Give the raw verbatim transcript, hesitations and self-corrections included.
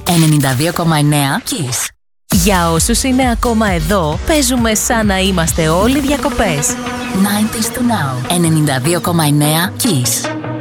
ενενήντα δύο κόμμα εννέα Kiss. Για όσους είναι ακόμα εδώ, παίζουμε σαν να είμαστε όλοι διακοπές. ενενήντα to now. ενενήντα δύο κόμμα εννέα Kiss.